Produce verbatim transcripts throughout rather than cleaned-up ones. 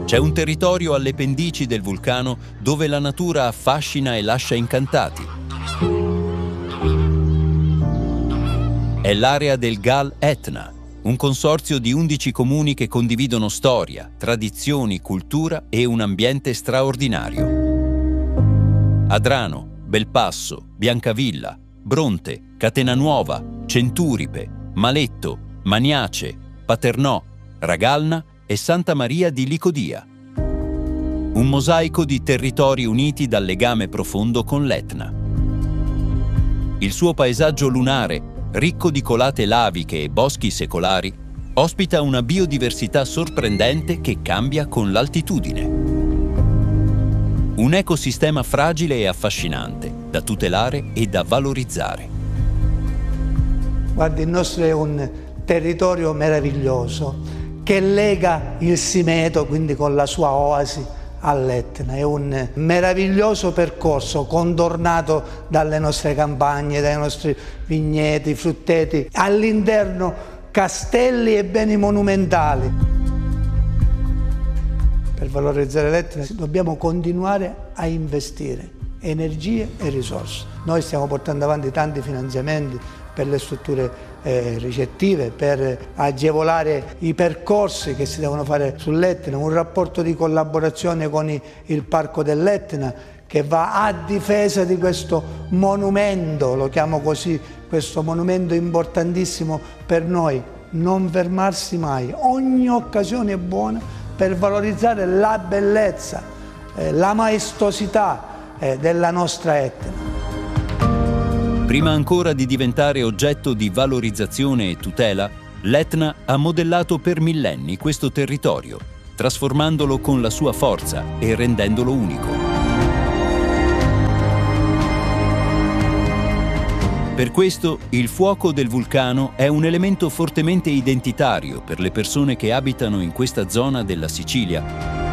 C'è un territorio alle pendici del vulcano dove la natura affascina e lascia incantati. È l'area del Gal Etna, un consorzio di undici comuni che condividono storia, tradizioni, cultura e un ambiente straordinario. Adrano, Belpasso, Biancavilla, Bronte, Catenanuova, Centuripe, Maletto, Maniace, Paternò, Ragalna e Santa Maria di Licodia. Un mosaico di territori uniti dal legame profondo con l'Etna. Il suo paesaggio lunare, ricco di colate laviche e boschi secolari, ospita una biodiversità sorprendente che cambia con l'altitudine. Un ecosistema fragile e affascinante, da tutelare e da valorizzare. Guardi, il nostro è un territorio meraviglioso che lega il Simeto, quindi con la sua oasi, all'Etna. È un meraviglioso percorso contornato dalle nostre campagne, dai nostri vigneti, frutteti, all'interno castelli e beni monumentali. Per valorizzare l'Etna dobbiamo continuare a investire energie e risorse. Noi stiamo portando avanti tanti finanziamenti per le strutture eh, ricettive, per agevolare i percorsi che si devono fare sull'Etna, un rapporto di collaborazione con i, il Parco dell'Etna che va a difesa di questo monumento, lo chiamo così, questo monumento importantissimo per noi. Non fermarsi mai, ogni occasione è buona per valorizzare la bellezza, eh, la maestosità eh, della nostra Etna. Prima ancora di diventare oggetto di valorizzazione e tutela, l'Etna ha modellato per millenni questo territorio, trasformandolo con la sua forza e rendendolo unico. Per questo, il fuoco del vulcano è un elemento fortemente identitario per le persone che abitano in questa zona della Sicilia.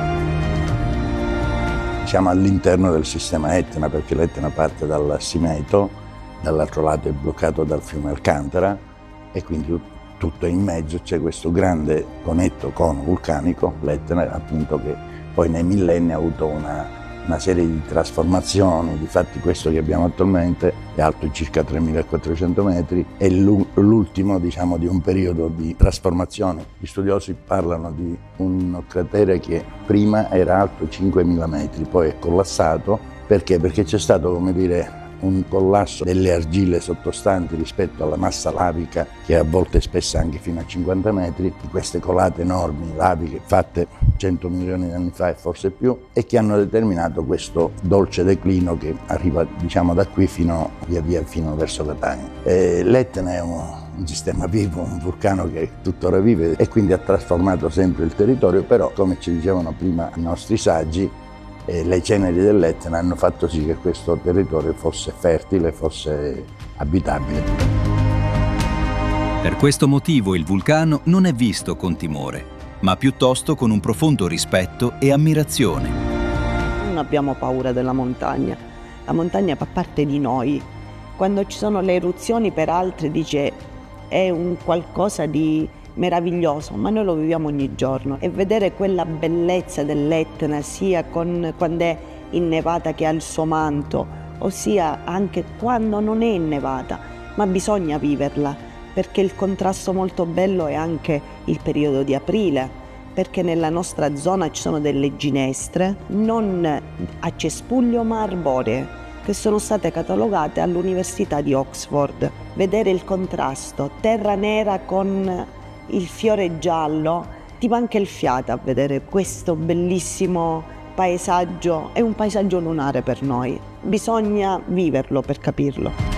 Siamo all'interno del sistema Etna, perché l'Etna parte dal Simeto, dall'altro lato è bloccato dal fiume Alcantara e quindi tutto in mezzo c'è questo grande conetto cono vulcanico, l'Etna, appunto, che poi nei millenni ha avuto una, una serie di trasformazioni. Difatti questo che abbiamo attualmente è alto circa tremilaquattrocento metri, è l'ultimo, diciamo, di un periodo di trasformazione. Gli studiosi parlano di un cratere che prima era alto cinquemila metri, poi è collassato. Perché? Perché c'è stato, come dire, un collasso delle argille sottostanti rispetto alla massa lavica, che a volte è spessa anche fino a cinquanta metri, di queste colate enormi laviche fatte cento milioni di anni fa e forse più, e che hanno determinato questo dolce declino che arriva, diciamo, da qui fino via via fino verso Catania. L'Etna è un, un sistema vivo, un vulcano che tuttora vive e quindi ha trasformato sempre il territorio, però, come ci dicevano prima i nostri saggi, E le ceneri dell'Etna hanno fatto sì che questo territorio fosse fertile, fosse abitabile. Per questo motivo il vulcano non è visto con timore, ma piuttosto con un profondo rispetto e ammirazione. Non abbiamo paura della montagna, la montagna fa parte di noi. Quando ci sono le eruzioni per altri dice è un qualcosa di meraviglioso, ma noi lo viviamo ogni giorno, e vedere quella bellezza dell'Etna sia con, quando è innevata che ha il suo manto, ossia anche quando non è innevata, ma bisogna viverla, perché il contrasto molto bello è anche il periodo di aprile, perché nella nostra zona ci sono delle ginestre non a cespuglio ma arboree, che sono state catalogate all'Università di Oxford. Vedere il contrasto, terra nera con il fiore giallo, ti manca il fiato a vedere questo bellissimo paesaggio. È un paesaggio lunare per noi, bisogna viverlo per capirlo.